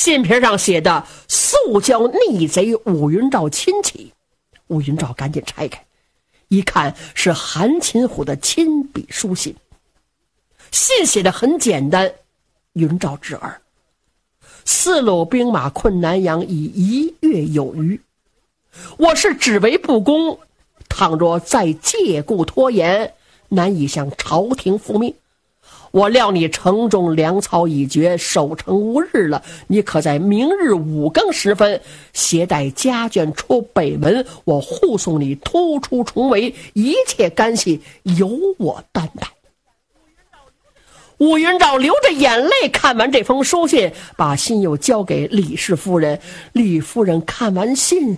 信皮上写的速交逆贼武云照亲戚。武云照赶紧拆开，一看是韩擒虎的亲笔书信。信写的很简单，云照之儿，4路兵马困南阳已1月有余，我是只为不公，倘若再借故拖延，难以向朝廷复命。我料你城中粮草已绝，守城无日了，你可在明日5更时分携带家眷出北门，我护送你突出重围，一切干系由我担待。武云照流着眼泪看完这封书信，把信又交给李氏夫人。李夫人看完信，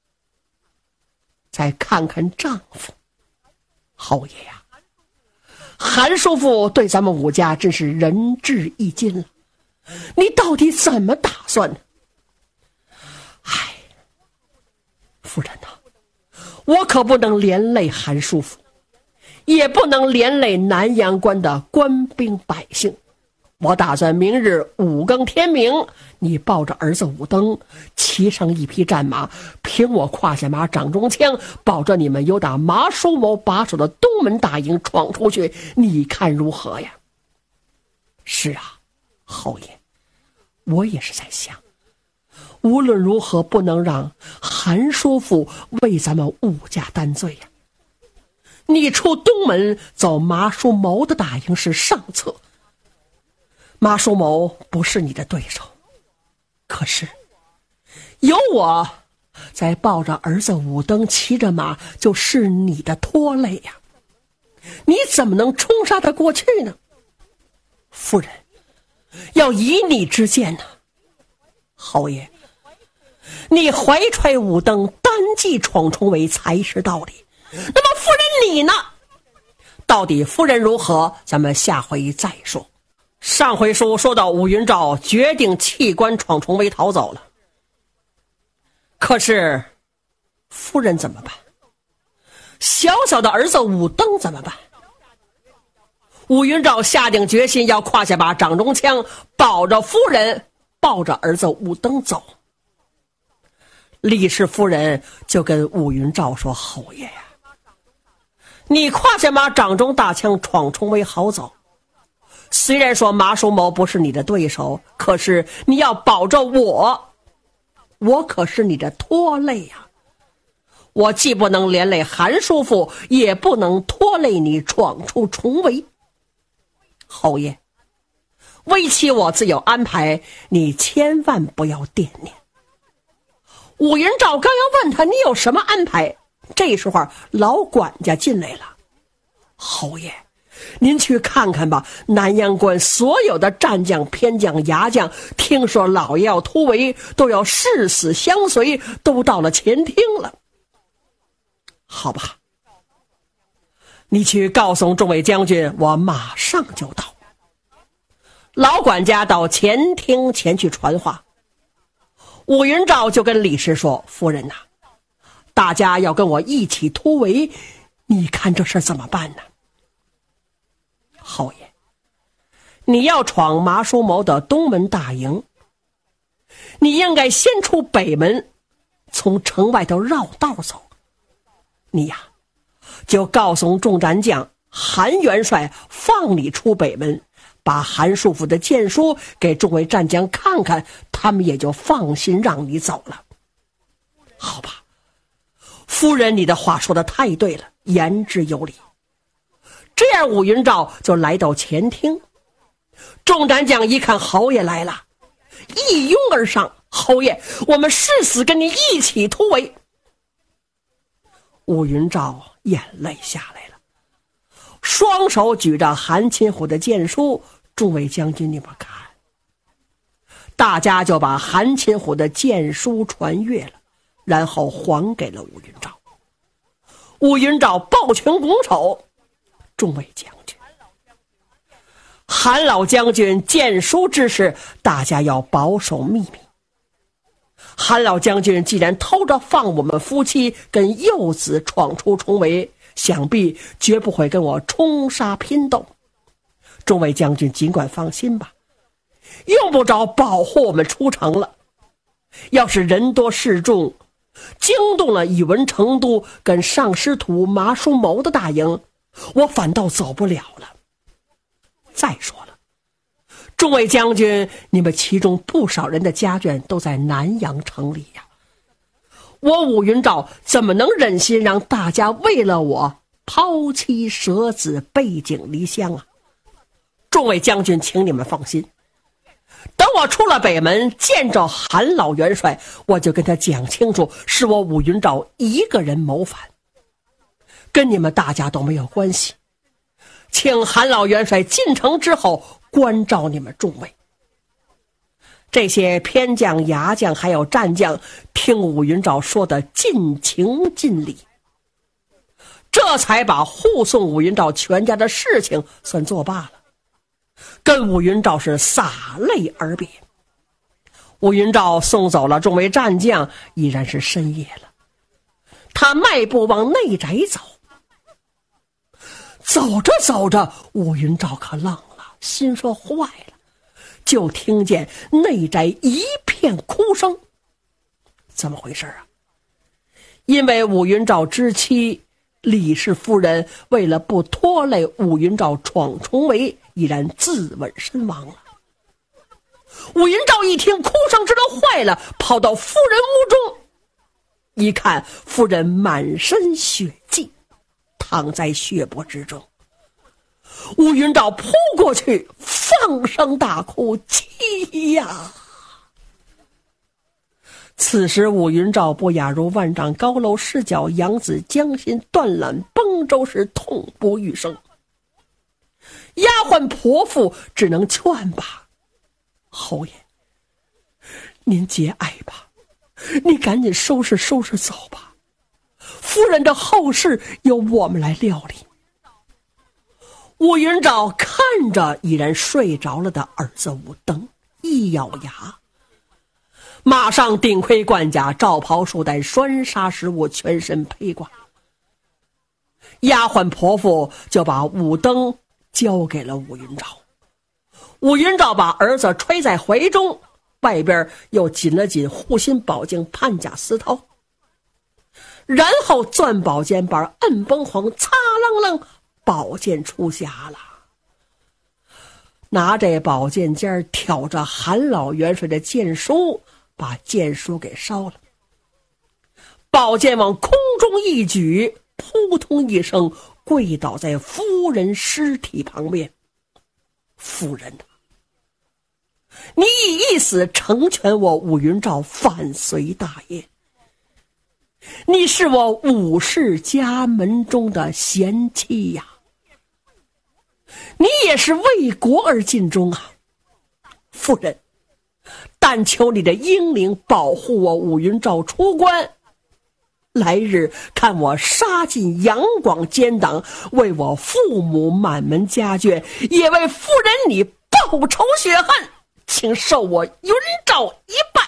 再看看丈夫，侯爷呀，韩叔父对咱们武家真是仁至义尽了，你到底怎么打算呢？唉，夫人呐，我可不能连累韩叔父，也不能连累南阳关的官兵百姓。我打算明日5更天明，你抱着儿子武登，骑上一匹战马，凭我胯下马掌中枪，保着你们由打马叔谋把守的东门大营闯出去，你看如何呀？是啊，侯爷，我也是在想，无论如何不能让韩叔父为咱们武家担罪呀。你出东门走马叔谋的大营是上策，马叔谋不是你的对手，可是有我在抱着儿子武登骑着马，就是你的拖累呀，你怎么能冲杀他过去呢？夫人要以你之见呢。侯爷，你怀揣武登单骑闯重围才是道理，那么夫人你呢？到底夫人如何，咱们下回再说。上回书说到武云照决定弃官闯重围逃走了，可是夫人怎么办？小小的儿子武登怎么办？武云照下定决心要胯下把掌中枪，保着夫人，抱着儿子武登走。李氏夫人就跟武云照说，侯爷呀，你胯下马掌中大枪闯重围好走，虽然说马叔谋不是你的对手，可是你要保着我可是你的拖累呀。我既不能连累韩叔父，也不能拖累你闯出重围。侯爷，为期我自有安排，你千万不要惦念。武云照刚要问他你有什么安排，这时候老管家进来了。侯爷，您去看看吧，南阳关所有的战将、偏将、牙将，听说老爷要突围，都要誓死相随，都到了前厅了。好吧，你去告诉众位将军，我马上就到。老管家到前厅前去传话。武云照就跟李氏说，夫人呐，大家要跟我一起突围，你看这事怎么办呢？侯爷，你要闯马叔谋的东门大营，你应该先出北门，从城外头绕道走。你呀，就告诉众战将，韩元帅放你出北门，把韩叔父的荐书给众位战将看看，他们也就放心让你走了。好吧，夫人，你的话说得太对了，言之有理。这样武云照就来到前厅，众战将一看侯爷来了，一拥而上，侯爷，我们誓死跟你一起突围。武云照眼泪下来了，双手举着韩擒虎的荐书，众位将军你们看，大家就把韩擒虎的荐书传阅了，然后还给了武云照。武云照抱拳拱手，众位将军，韩老将军荐书之事，大家要保守秘密。韩老将军既然偷着放我们夫妻跟幼子闯出重围，想必绝不会跟我冲杀拼斗。众位将军尽管放心吧， 用不着保护我们出城了。要是人多势众，惊动了宇文成都跟上师徒麻叔谋的大营，我反倒走不了了。再说了，众位将军，你们其中不少人的家眷都在南阳城里呀，我武云昭怎么能忍心让大家为了我抛妻舍子背井离乡啊？众位将军，请你们放心，等我出了北门见着韩老元帅，我就跟他讲清楚，是我武云昭一个人谋反，跟你们大家都没有关系。请韩老元帅进城之后关照你们众位。这些偏将、牙将还有战将听武云昭说的尽情尽力，这才把护送武云昭全家的事情算作罢了，跟武云昭是洒泪而别。武云昭送走了众位战将，已然是深夜了。他迈步往内宅走，走着走着，武云昭可愣了，心说坏了，就听见内宅一片哭声。怎么回事啊？因为武云昭之妻李氏夫人为了不拖累武云昭闯重围，已然自刎身亡了。武云昭一听哭声，知道坏了，跑到夫人屋中，一看夫人满身血迹，躺在血泊之中。武云昭扑过去，放声大哭，妻呀！此时武云昭不亚如万丈高楼失脚，杨子将心断缆，崩舟时痛不欲生。丫鬟婆妇只能劝吧，侯爷，您节哀吧，你赶紧收拾收拾走吧，夫人的后事由我们来料理。武云昭看着已然睡着了的儿子武登，一咬牙，马上顶盔贯甲，罩袍束带，拴纱食物，全身披挂。丫鬟婆妇就把武登交给了武云昭。武云昭把儿子揣在怀中，外边又紧了紧护心宝镜判甲丝绦，然后攥宝剑把摁崩簧，擦楞楞，宝剑出匣了。拿着宝剑尖挑着韩老元帅的剑书，把剑书给烧了。宝剑往空中一举，扑通一声跪倒在夫人尸体旁边。夫人啊，你以一死成全我武云昭反隋大业，你是我武氏家门中的贤妻呀，你也是为国而尽忠啊。夫人，但求你的英灵保护我武云昭出关，来日看我杀尽杨广奸党，为我父母满门家眷，也为夫人你报仇雪恨，请受我云昭一拜。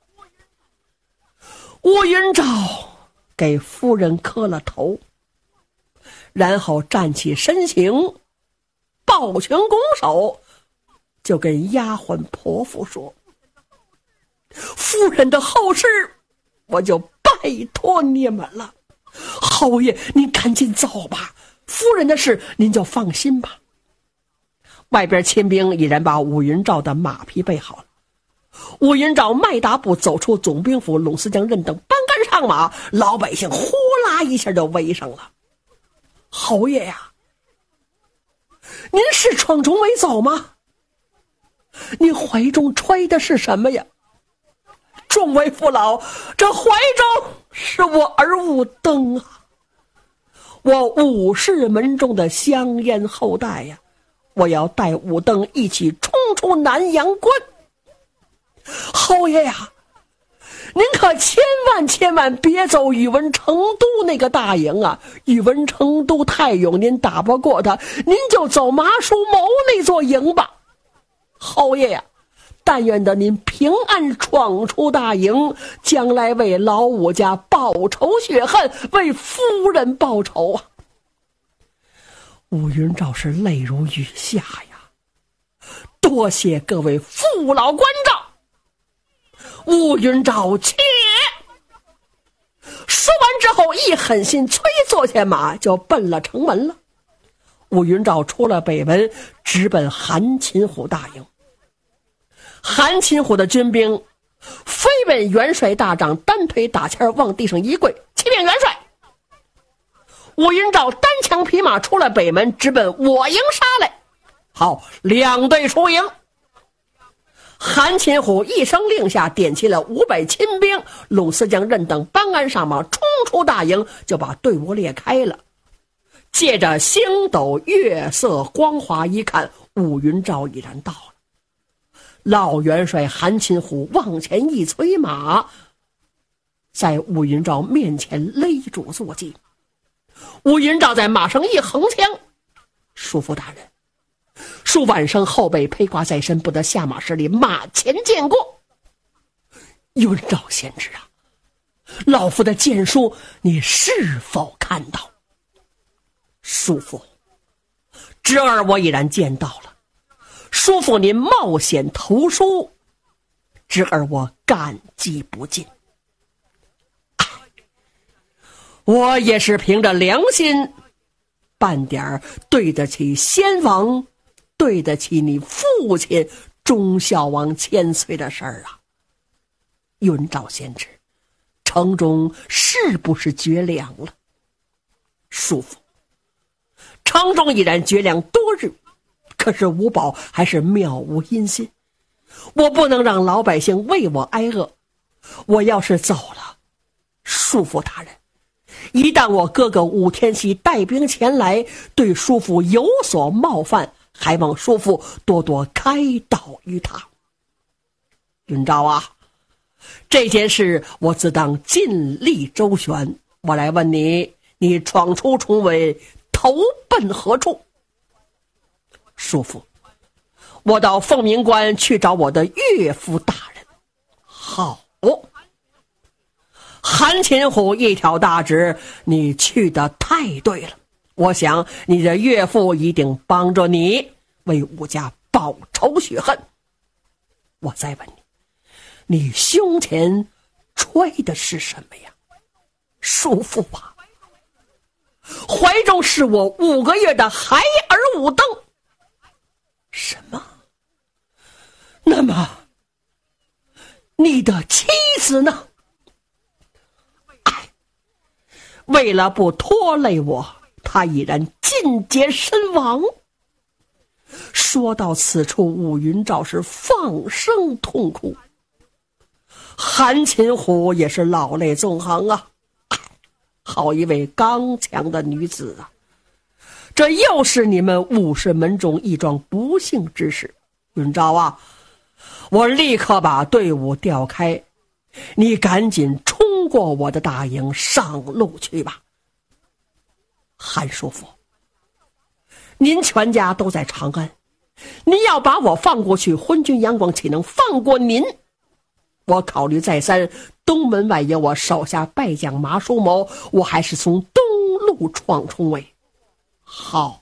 武云昭给夫人磕了头，然后站起身形，抱拳拱手，就跟丫鬟婆妇说，夫人的后事我就拜托你们了，侯爷您赶紧走吧，夫人的事您就放心吧。外边亲兵已然把武云昭的马匹备好了。武云昭迈大步走出总兵府，拢司将任等搬杆上马，老百姓呼啦一下就围上了。侯爷呀，您是闯重围走吗？您怀中揣的是什么呀？众位父老，这怀中是我儿武登啊，我武氏门中的香烟后代呀，我要带武登一起冲出南阳关。侯爷呀，您可千万别走宇文成都那个大营啊，宇文成都太勇，您打不过他，您就走麻叔谋那座营吧。侯爷呀，但愿的您平安闯出大营，将来为老武家报仇雪恨，为夫人报仇啊。武云昭是泪如雨下呀， 多谢各位父老关照。吴云昭去。说完之后，一狠心催坐下马，就奔了城门了。吴云昭出了北门，直奔韩擒虎大营。韩擒虎的军兵飞奔元帅大帐，单腿打前往地上一跪，启禀元帅。吴云昭单枪匹马出了北门，直奔我营杀来。好，两队出营。韩擒虎一声令下，点起了500亲兵，鲁思将任等班鞍上马，冲出大营，就把队伍裂开了。借着星斗月色光华一看，吴云昭已然到了。老元帅韩擒虎往前一催马，在吴云昭面前勒住坐骑。吴云昭在马上一横枪：“叔父大人，恕晚生后背披挂在身，不得下马施礼，马前见过。”云昭贤侄啊，老夫的剑书你是否看到？叔父，侄儿我已然见到了。叔父您冒险投书，侄儿我感激不尽。我也是凭着良心办点对得起先王，对得起你父亲忠孝王千岁的事儿啊。云昭贤侄，城中是不是绝粮了？叔父，城中已然绝粮多日，可是吴宝还是渺无音信。我不能让老百姓为我挨饿。我要是走了，叔父大人，一旦我哥哥武天锡带兵前来，对叔父有所冒犯，还望叔父多多开导于他。云昭啊，这件事我自当尽力周旋。我来问你，你闯出重围，投奔何处？叔父，我到凤鸣关去找我的岳父大人。好。韩擒虎一挑大指：“你去得太对了，我想你的岳父一定帮着你为吴家报仇雪恨。我再问你，你胸前揣的是什么呀？”叔父啊，怀中是我5个月的孩儿武登。什么？那么你的妻子呢？为了不拖累我，他已然尽节身亡。说到此处，吴云昭是放声痛哭。韩擒虎也是老泪纵横啊！好一位刚强的女子啊！这又是你们50门中一桩不幸之事。云昭啊，我立刻把队伍调开，你赶紧冲过我的大营上路去吧。韩叔父，您全家都在长安，您要把我放过去，昏君阳光岂能放过您？我考虑再三，东门外有我手下败将马叔谋，我还是从东路闯重围。好，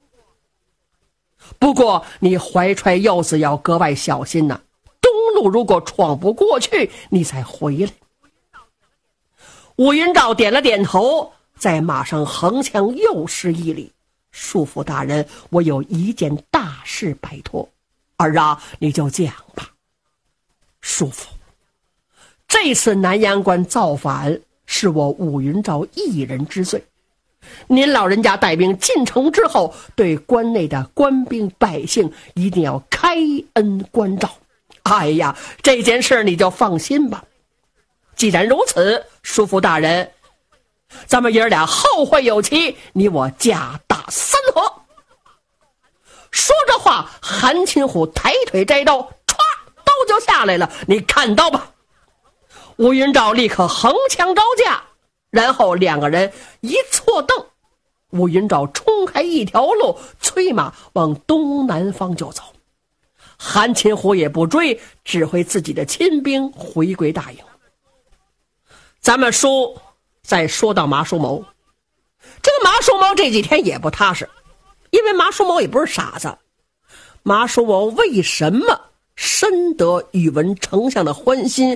不过你怀揣幼子要格外小心呐。东路如果闯不过去，你再回来。吴云昭点了点头，在马上横枪又施一礼：“叔父大人，我有一件大事拜托。儿啊，你就讲吧。”叔父，这次南阳关造反是我吴云昭一人之罪，您老人家带兵进城之后，对关内的官兵百姓一定要开恩关照。哎呀，这件事你就放心吧。既然如此，叔父大人，咱们爷儿俩后会有期，你我假打3合。说着话，韩擒虎抬腿摘刀，歘，刀就下来了。你看刀吧。吴云昭立刻横枪招架，然后2个人一错蹬，吴云昭冲开一条路，催马往东南方就走。韩擒虎也不追，指挥自己的亲兵回归大营。咱们再说到马叔谋，这个马叔谋这几天也不踏实，因为马叔谋也不是傻子。 马叔某为什么深得宇文丞相的欢心，